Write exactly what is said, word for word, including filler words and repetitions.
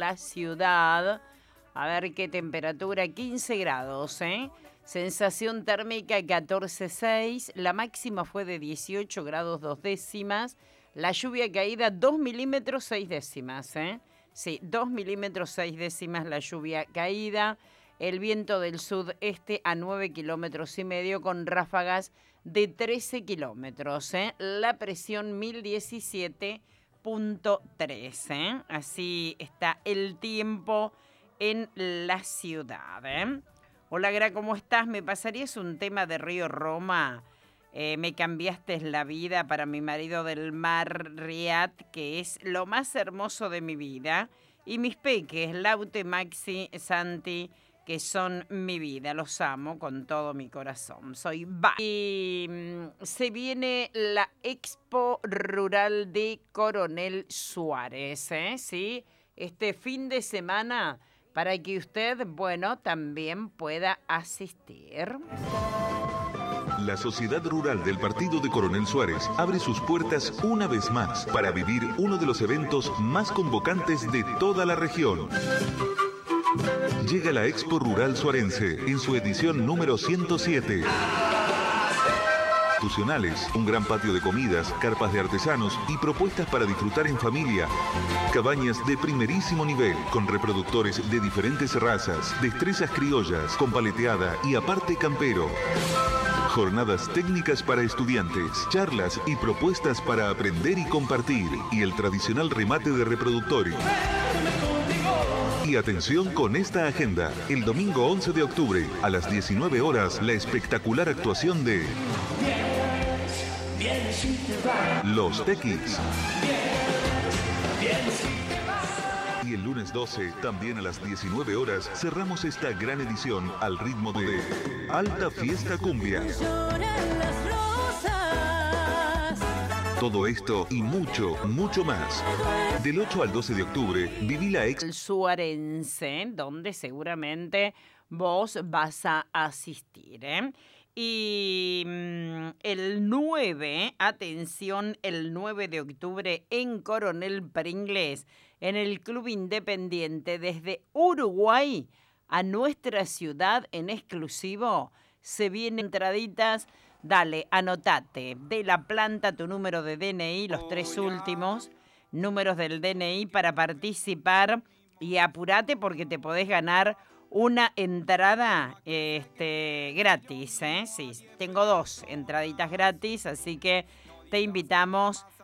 la ciudad. A ver qué temperatura, quince grados, ¿eh? Sensación térmica catorce coma seis, la máxima fue de dieciocho grados dos décimas, la lluvia caída dos milímetros seis décimas, ¿eh? Sí, dos milímetros seis décimas la lluvia caída, el viento del sudeste a nueve kilómetros y medio con ráfagas de trece kilómetros, ¿eh? La presión mil diecisiete punto tres, ¿eh? Así está el tiempo en la ciudad, ¿eh? Hola, Gra, ¿cómo estás? ¿Me pasarías un tema de Río Roma? Eh, me cambiaste la vida para mi marido del mar, Riad, que es lo más hermoso de mi vida. Y mis peques, Laute, Maxi, Santi, que son mi vida. Los amo con todo mi corazón. Soy Va. Y mm, se viene la Expo Rural de Coronel Suárez, ¿eh? ¿Sí? Este fin de semana, para que usted, bueno, también pueda asistir. La Sociedad Rural del Partido de Coronel Suárez abre sus puertas una vez más para vivir uno de los eventos más convocantes de toda la región. Llega la Expo Rural Suarense en su edición número ciento siete. Institucionales, un gran patio de comidas, carpas de artesanos y propuestas para disfrutar en familia. Cabañas de primerísimo nivel, con reproductores de diferentes razas, destrezas criollas, con paleteada y aparte campero. Jornadas técnicas para estudiantes, charlas y propuestas para aprender y compartir, y el tradicional remate de reproductores. Y atención con esta agenda. El domingo once de octubre, a las diecinueve horas, la espectacular actuación de Los Tequis. Y el lunes doce, también a las diecinueve horas, cerramos esta gran edición al ritmo de Alta Fiesta Cumbia. Todo esto y mucho, mucho más. Del ocho al doce de octubre, viví la Expo Suarense, donde seguramente vos vas a asistir, ¿eh? Y mmm, el nueve, atención, el nueve de octubre en Coronel Pringles, en el Club Independiente, desde Uruguay a nuestra ciudad en exclusivo, se vienen entraditas. Dale, anotate, de la planta tu número de D N I, los tres últimos números del D N I para participar, y apurate porque te podés ganar una entrada este, gratis, ¿eh? Sí, tengo dos entraditas gratis, así que te invitamos